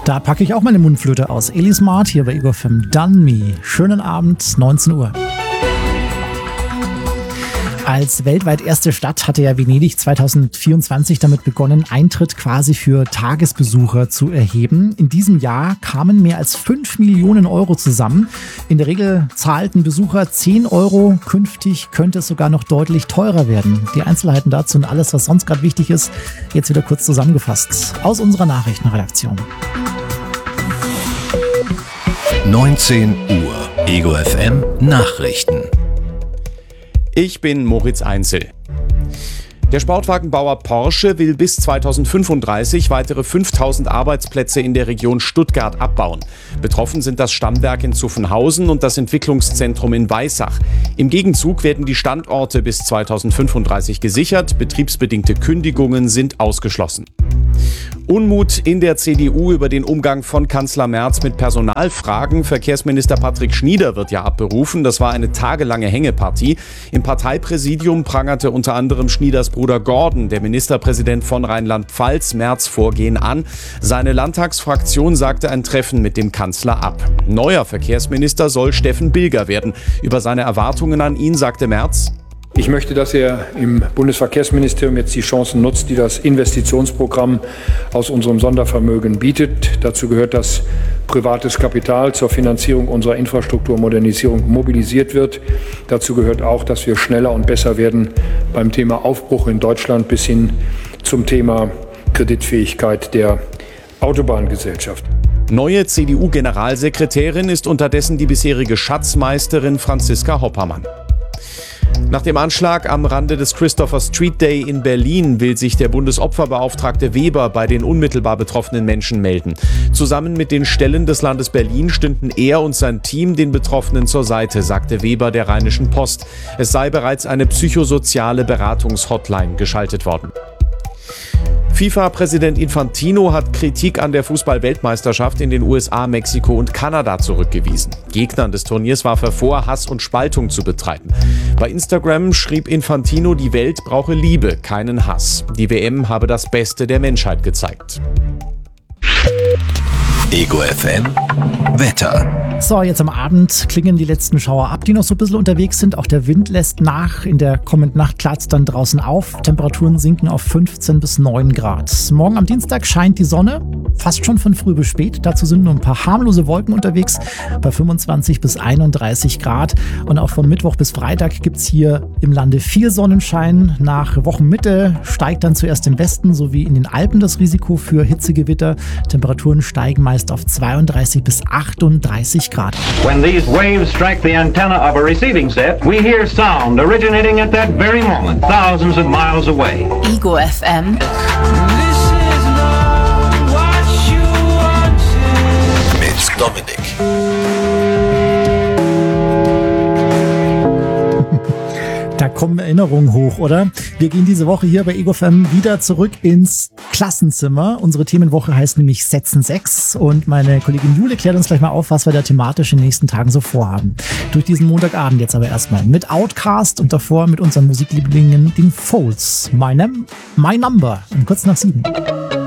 Da packe ich auch meine Mundflöte aus. Eli Smart hier bei Ego FM Done Me. Schönen Abend, 19 Uhr. Als weltweit erste Stadt hatte ja Venedig 2024 damit begonnen, Eintritt quasi für Tagesbesucher zu erheben. In diesem Jahr kamen mehr als 5 Millionen Euro zusammen. In der Regel zahlten Besucher 10 Euro. Künftig könnte es sogar noch deutlich teurer werden. Die Einzelheiten dazu und alles, was sonst gerade wichtig ist, jetzt wieder kurz zusammengefasst aus unserer Nachrichtenredaktion. 19 Uhr. Ego FM Nachrichten. Ich bin Moritz Einzel. Der Sportwagenbauer Porsche will bis 2035 weitere 5000 Arbeitsplätze in der Region Stuttgart abbauen. Betroffen sind das Stammwerk in Zuffenhausen und das Entwicklungszentrum in Weissach. Im Gegenzug werden die Standorte bis 2035 gesichert. Betriebsbedingte Kündigungen sind ausgeschlossen. Unmut in der CDU über den Umgang von Kanzler Merz mit Personalfragen. Verkehrsminister Patrick Schnieder wird ja abberufen. Das war eine tagelange Hängepartie. Im Parteipräsidium prangerte unter anderem Schnieders Bruder Gordon, der Ministerpräsident von Rheinland-Pfalz, Merz Vorgehen an. Seine Landtagsfraktion sagte ein Treffen mit dem Kanzler ab. Neuer Verkehrsminister soll Steffen Bilger werden. Über seine Erwartungen an ihn sagte Merz: Ich möchte, dass er im Bundesverkehrsministerium jetzt die Chancen nutzt, die das Investitionsprogramm aus unserem Sondervermögen bietet. Dazu gehört, dass privates Kapital zur Finanzierung unserer Infrastrukturmodernisierung mobilisiert wird. Dazu gehört auch, dass wir schneller und besser werden beim Thema Aufbruch in Deutschland bis hin zum Thema Kreditfähigkeit der Autobahngesellschaft. Neue CDU-Generalsekretärin ist unterdessen die bisherige Schatzmeisterin Franziska Hoppermann. Nach dem Anschlag am Rande des Christopher Street Day in Berlin will sich der Bundesopferbeauftragte Weber bei den unmittelbar betroffenen Menschen melden. Zusammen mit den Stellen des Landes Berlin stünden er und sein Team den Betroffenen zur Seite, sagte Weber der Rheinischen Post. Es sei bereits eine psychosoziale Beratungshotline geschaltet worden. FIFA-Präsident Infantino hat Kritik an der Fußball-Weltmeisterschaft in den USA, Mexiko und Kanada zurückgewiesen. Gegnern des Turniers warf er vor, Hass und Spaltung zu betreiben. Bei Instagram schrieb Infantino, die Welt brauche Liebe, keinen Hass. Die WM habe das Beste der Menschheit gezeigt. Ego FM Wetter. So, jetzt am Abend klingen die letzten Schauer ab, die noch so ein bisschen unterwegs sind. Auch der Wind lässt nach. In der kommenden Nacht klart es dann draußen auf. Temperaturen sinken auf 15 bis 9 Grad. Morgen am Dienstag scheint die Sonne, fast schon von früh bis spät. Dazu sind nur ein paar harmlose Wolken unterwegs bei 25 bis 31 Grad. Und auch von Mittwoch bis Freitag gibt es hier im Lande viel Sonnenschein. Nach Wochenmitte steigt dann zuerst im Westen sowie in den Alpen das Risiko für Hitzegewitter. Temperaturen steigen meist auf 32 bis 38 Grad. When these waves strike the antenna of a receiving set, we hear sound originating at that very moment, thousands of miles away. Ego FM. Mit Dominik. Da kommen Erinnerungen hoch, oder? Wir gehen diese Woche hier bei Ego FM wieder zurück ins Klassenzimmer. Unsere Themenwoche heißt nämlich Sätzen 6 und meine Kollegin Jule klärt uns gleich mal auf, was wir da thematisch in den nächsten Tagen so vorhaben. Durch diesen Montagabend jetzt aber erstmal mit Outkast und davor mit unseren Musiklieblingen, den Folds. My Number, um kurz nach 7.